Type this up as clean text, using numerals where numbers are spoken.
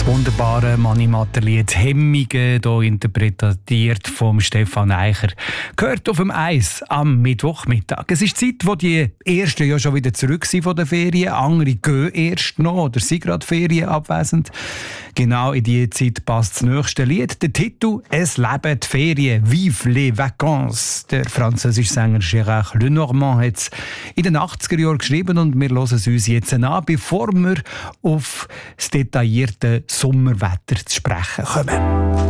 wunderbare Mani-Matter-Lied «Hemmige», hier interpretiert vom Stefan Eicher, gehört auf dem Eis am Mittwochmittag. Es ist die Zeit, wo die Ersten ja schon wieder zurück sind von den Ferien. Andere gehen erst noch oder sind gerade Ferien abwesend. Genau in diese Zeit passt das nächste Lied. Der Titel «Es leben die Ferien», «Vive les vacances». Der französische Sänger Gérard Lenormand hat es in den 80er Jahren geschrieben und wir hören es uns jetzt an, bevor wir auf das detaillierte Sommerwetter zu sprechen kommen.